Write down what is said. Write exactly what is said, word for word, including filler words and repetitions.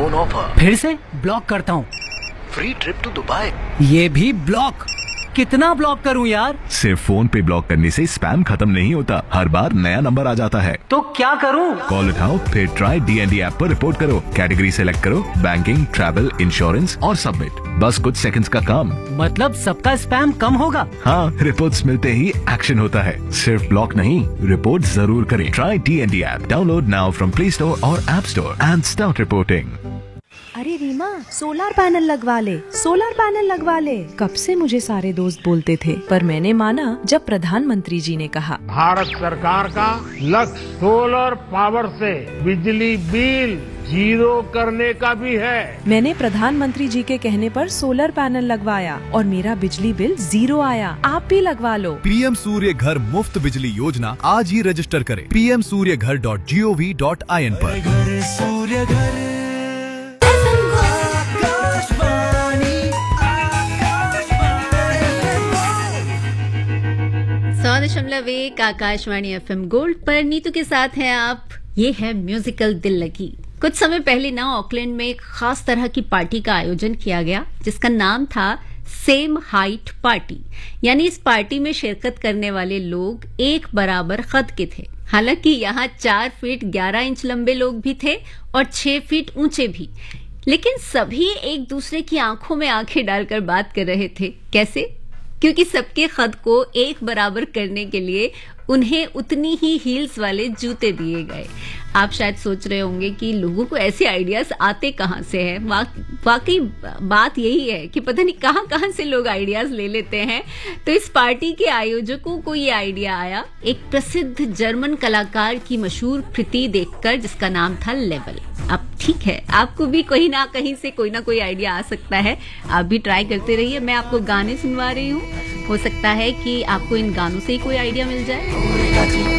Phone offer. फिर से block करता हूँ। फ्री ट्रिप टू दुबई, ये भी ब्लॉक। कितना ब्लॉक करूं यार? सिर्फ फोन पे ब्लॉक करने से स्पैम खत्म नहीं होता, हर बार नया नंबर आ जाता है। तो क्या करूं? कॉल उठाओ, फिर ट्राई डीएनडी ऐप पर रिपोर्ट करो, कैटेगरी सेलेक्ट करो, बैंकिंग, ट्रैवल, इंश्योरेंस और सबमिट। बस कुछ सेकंड्स का काम। मतलब सबका स्पैम कम होगा? हाँ, रिपोर्ट्स मिलते ही एक्शन होता है। सिर्फ ब्लॉक नहीं, रिपोर्ट जरूर करें। Try DND app, download now from play store और app store and start reporting. अरे रीमा, सोलर पैनल लगवा ले, सोलर पैनल लगवा ले। कब से मुझे सारे दोस्त बोलते थे, पर मैंने माना जब प्रधानमंत्री जी ने कहा। भारत सरकार का लक्ष्य सोलर पावर से बिजली बिल जीरो करने का भी है। मैंने प्रधानमंत्री जी के कहने पर सोलर पैनल लगवाया और मेरा बिजली बिल जीरो आया। आप भी लगवा लो। पीएम सूर्य घर मुफ्त बिजली योजना आज ही रजिस्टर करें पी एम सूर्य घर dot G O V dot I N पर। सूर्य घर सौ दशमलव एक आकाशवाणी एफएम गोल्ड पर नीतू के साथ हैं आप। ये है म्यूजिकल दिल लगी। कुछ समय पहले ना ऑकलैंड में एक खास तरह की पार्टी का आयोजन किया गया जिसका नाम था सेम हाइट पार्टी। यानी इस पार्टी में शिरकत करने वाले लोग एक बराबर कद के थे। हालांकि यहाँ चार फीट ग्यारह इंच लंबे लोग भी थे और छह फीट ऊंचे भी, लेकिन सभी एक दूसरे की आंखों में आंखें डालकर बात कर रहे थे। कैसे? क्योंकि सबके कद को एक बराबर करने के लिए उन्हें उतनी ही हील्स वाले जूते दिए गए। आप शायद सोच रहे होंगे कि लोगों को ऐसे आइडियाज आते कहाँ से हैं। वाकई बात यही है कि पता नहीं कहाँ कहाँ से लोग आइडियाज ले लेते हैं। तो इस पार्टी के आयोजकों को ये आइडिया आया एक प्रसिद्ध जर्मन कलाकार की मशहूर कृति देखकर जिसका नाम था लेवल। अब ठीक है, आपको भी कहीं ना कहीं से कोई ना कोई आइडिया आ सकता है। आप भी ट्राई करते रहिए। मैं आपको गाने सुनवा रही हूँ, हो सकता है कि आपको इन गानों से ही कोई आइडिया मिल जाए।